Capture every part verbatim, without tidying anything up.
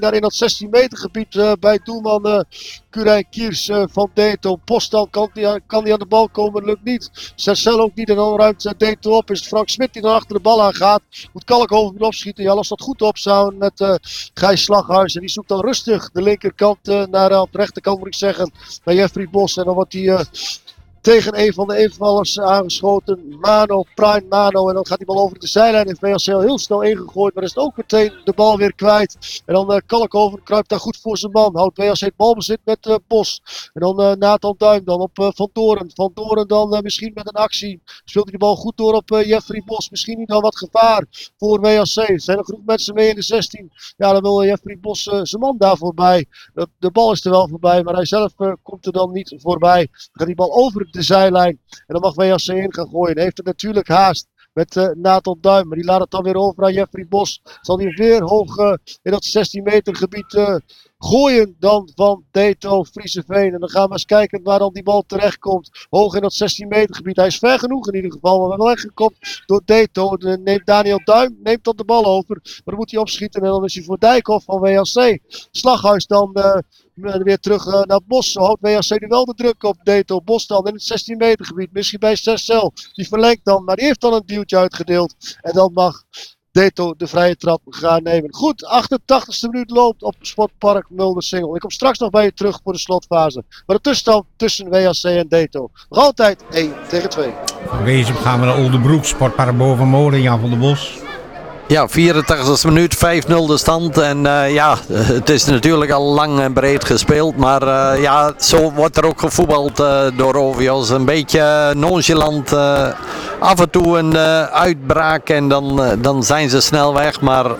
naar in dat zestien meter gebied uh, bij doelman uh, Curijn Kiers uh, van Deto. Postal kan die, kan die aan de bal komen, lukt niet. Sercel ook niet en dan ruimt uh, Deto op. Is het Frank Smit die dan achter de bal aan gaat. Moet Kalkhoven weer opschieten. Ja, lost dat goed op samen met uh, Gijs Slaghuis. En die zoekt dan rustig de linkerkant uh, naar uh, op de rechterkant moet ik zeggen. Naar Jeffrey Bos. En dan wordt hij... Uh, tegen een van de invallers aangeschoten. Mano, Prime Mano. En dan gaat die bal over de zijlijn. Heeft W H C heel snel ingegooid. Maar is het ook meteen de bal weer kwijt. En dan uh, Kalkhoven kruipt daar goed voor zijn man. Houdt W H C het balbezit met uh, Bos. En dan uh, Nathan Duim dan op uh, Van Doren. Van Doren dan uh, misschien met een actie. Speelt hij de bal goed door op uh, Jeffrey Bos. Misschien niet al wat gevaar voor W H C. Er zijn er genoeg mensen mee in de zestien. Ja, dan wil uh, Jeffrey Bos uh, zijn man daar voorbij. Uh, de bal is er wel voorbij. Maar hij zelf uh, komt er dan niet voorbij. Dan gaat die bal over de zijlijn. En dan mag W H C in gaan gooien. Heeft het natuurlijk haast met uh, Nathan Duim. Maar die laat het dan weer over aan Jeffrey Bos. Zal hij weer hoog uh, in dat zestien meter gebied uh, gooien dan van Deto Frieseveen. En dan gaan we eens kijken waar dan die bal terecht komt. Hoog in dat zestien meter gebied. Hij is ver genoeg in ieder geval. Maar wel weggekopt door Deto. En neemt Daniel Duim neemt dan de bal over. Maar dan moet hij opschieten. En dan is hij voor Dijkhoff van W H C. Slaghuis dan... Uh, weer terug uh, naar Bos. Zo houdt W H C nu wel de druk op. Deto Bos dan in het zestien meter gebied. Misschien bij Sercel. Die verlengt dan. Maar die heeft dan een duwtje uitgedeeld. En dan mag Deto de vrije trap gaan nemen. Goed, achtentachtigste minuut loopt op Sportpark Muldersingel. Ik kom straks nog bij je terug voor de slotfase. Maar de tussenstand tussen W H C en Deto. Nog altijd één tegen twee. Wezen gaan we naar Oldenbroek. Sportpark Bovenmolen. Jan van der Bos. Ja, vierentachtigste minuut, vijf nul de stand. En uh, ja, het is natuurlijk al lang en breed gespeeld. Maar uh, ja, zo wordt er ook gevoetbald uh, door Ovios. Een beetje nonchalant. Uh, af en toe een uh, uitbraak en dan, uh, dan zijn ze snel weg. Maar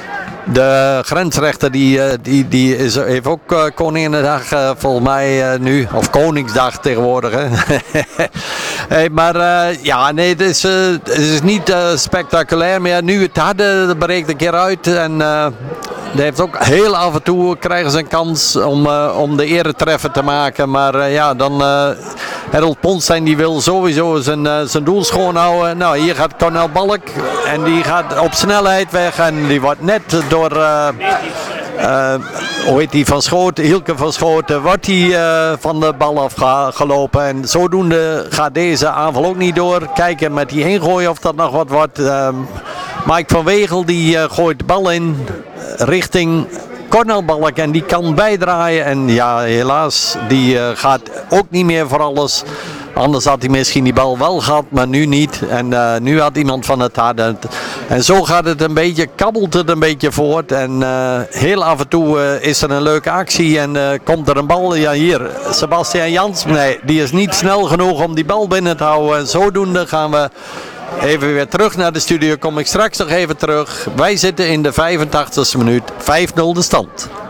de grensrechter die, die, die is, heeft ook uh, Koninginnedag uh, volgens mij uh, nu. Of Koningsdag tegenwoordig. Hè? hey, maar uh, ja, nee, het is, uh, het is niet uh, spectaculair meer. Nu het hadden, dat breekt een keer uit. En uh, die heeft ook heel af en toe krijgen ze een kans om, uh, om de eretreffer te maken. Maar uh, ja, dan uh, Harold Ponstein die wil sowieso zijn, uh, zijn doel schoonhouden. Nou, hier gaat Cornel Balk. En die gaat op snelheid weg. En die wordt net door... Uh, Uh, hoe heet die van Schoten, Hielke van Schoten, wordt hij uh, van de bal afgelopen. En zodoende gaat deze aanval ook niet door. Kijken met die ingooien of dat nog wat wordt. Uh, Mike van Wegel die uh, gooit de bal in richting Cornel Balk en die kan bijdraaien. En ja, helaas, die uh, gaat ook niet meer voor alles. Anders had hij misschien die bal wel gehad, maar nu niet. En uh, nu had iemand van het harde. En zo gaat het een beetje, kabbelt het een beetje voort. En uh, heel af en toe uh, is er een leuke actie en uh, komt er een bal. Ja, hier, Sebastian Jans, nee, die is niet snel genoeg om die bal binnen te houden. En zodoende gaan we even weer terug naar de studio. Kom ik straks nog even terug. Wij zitten in de vijfentachtigste minuut, vijf nul de stand.